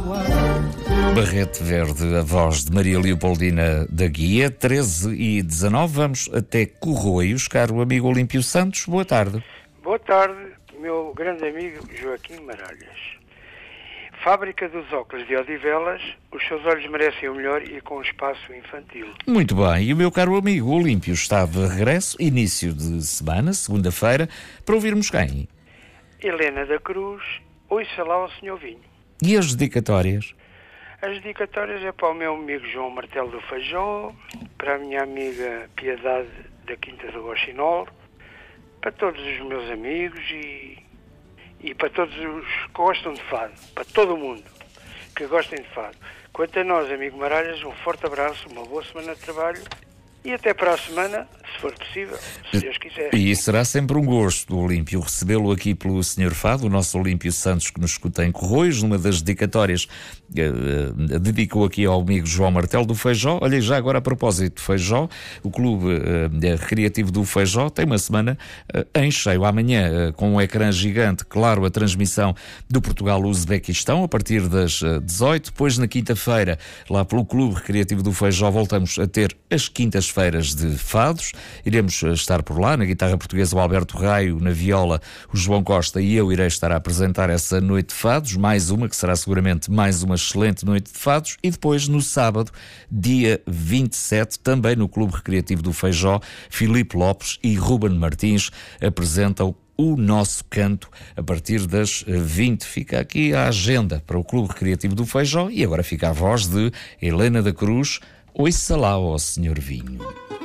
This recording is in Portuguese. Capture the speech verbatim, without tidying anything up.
Barrete Verde, a voz de Maria Leopoldina da Guia, treze e dezanove. Vamos até Corroios, caro amigo Olímpio Santos. Boa tarde. Boa tarde, meu grande amigo Joaquim Maralhas. Fábrica dos óculos de Odivelas, os seus olhos merecem o melhor e com espaço infantil. Muito bem, e o meu caro amigo Olímpio está de regresso, início de semana, segunda-feira, para ouvirmos quem? Helena da Cruz, ouça lá ao senhor Vinho. E as dedicatórias? As dedicatórias é para o meu amigo João Martelo do Feijó, para a minha amiga Piedade da Quinta do Gochinol, para todos os meus amigos e, e para todos os que gostam de fado, para todo o mundo que gostem de fado. Quanto a nós, amigo Maralhas, um forte abraço, uma boa semana de trabalho e até para a semana, se for possível, se Deus quiser. E será sempre um gosto, Olímpio, recebê-lo aqui pelo senhor Fado, o nosso Olímpio Santos, que nos escuta em Corroios, numa das dedicatórias, uh, dedicou aqui ao amigo João Martelo do Feijó. Olha, já agora a propósito do Feijó, o Clube uh, Recreativo do Feijó tem uma semana uh, em cheio. Amanhã, uh, com um ecrã gigante, claro, a transmissão do Portugal-Uzbequistão, a partir das uh, dezoito. Depois, na quinta-feira, lá pelo Clube Recreativo do Feijó, voltamos a ter as quintas feiras de fados. Iremos estar por lá, na guitarra portuguesa o Alberto Raio, na viola o João Costa e eu irei estar a apresentar essa noite de fados, mais uma que será seguramente mais uma excelente noite de fados. E depois no sábado, dia vinte e sete, também no Clube Recreativo do Feijó, Filipe Lopes e Ruben Martins apresentam o nosso canto a partir das vinte. Fica aqui a agenda para o Clube Recreativo do Feijó e agora fica a voz de Helena da Cruz. Ouça lá ao senhor Vinho.